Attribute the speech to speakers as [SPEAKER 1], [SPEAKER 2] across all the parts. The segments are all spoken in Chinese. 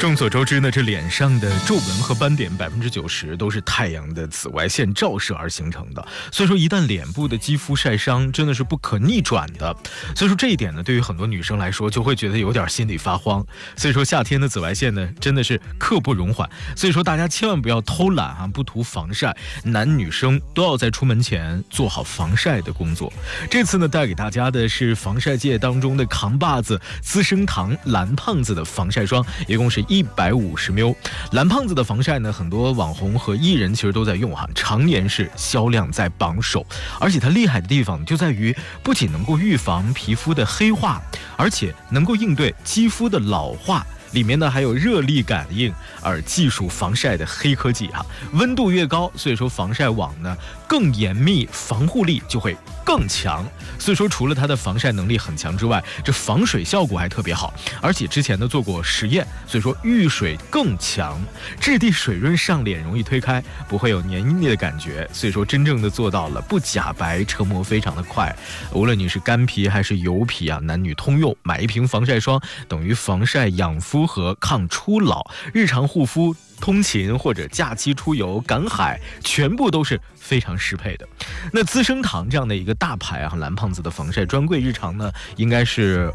[SPEAKER 1] 众所周知呢，这脸上的皱纹和斑点90%都是太阳的紫外线照射而形成的，所以说一旦脸部的肌肤晒伤，真的是不可逆转的。所以说这一点呢，对于很多女生来说就会觉得有点心里发慌。所以说夏天的紫外线呢，真的是刻不容缓。所以说大家千万不要偷懒啊，不涂防晒，男女生都要在出门前做好防晒的工作。这次呢，带给大家的是防晒界当中的扛把子资生堂蓝胖子的防晒霜，一共是150ml。蓝胖子的防晒呢，很多网红和艺人其实都在用哈，常年是销量在榜首。而且它厉害的地方就在于，不仅能够预防皮肤的黑化，而且能够应对肌肤的老化。里面呢还有热力感应而技术防晒的黑科技哈，温度越高，所以说防晒网呢更严密，防护力就会更强。所以说除了它的防晒能力很强之外，这防水效果还特别好，而且之前呢做过实验，所以说遇水更强，质地水润上脸，容易推开，不会有黏腻的感觉。所以说真正的做到了不假白，成膜非常的快。无论你是干皮还是油皮啊，男女通用，买一瓶防晒霜等于防晒养肤和抗初老，日常护肤、通勤或者假期出游、赶海，全部都是非常适配的。那资生堂这样的一个大牌啊，蓝胖子的防晒专柜日常呢，应该是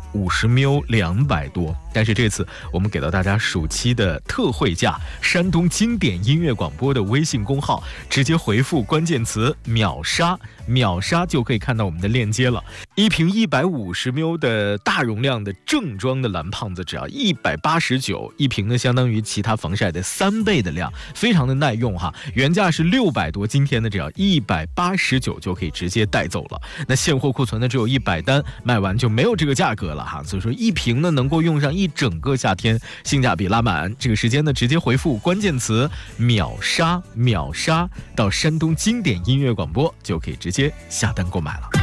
[SPEAKER 1] 50ml200多，但是这次我们给到大家暑期的特惠价，山东经典音乐广播的微信公号，直接回复关键词秒杀，秒杀就可以看到我们的链接了。一瓶150ml的大容量的正装的蓝胖子只要189，一瓶呢相当于其他防晒的3倍的量，非常的耐用哈。原价是600多，今天呢只要189就可以直接带走了。那现货库存呢只有100单，卖完就没有这个价格了哈。所以说一瓶呢能够用上一整个夏天，性价比拉满。这个时间呢直接回复关键词秒杀，秒杀到山东经典音乐广播就可以直接下单购买了。